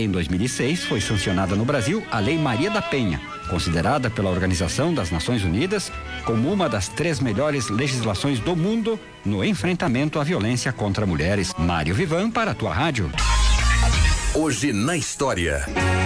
Em 2006, foi sancionada no Brasil a Lei Maria da Penha, considerada pela Organização das Nações Unidas como uma das 3 melhores legislações do mundo no enfrentamento à violência contra mulheres. Mário Vivan para a tua rádio. Hoje na história.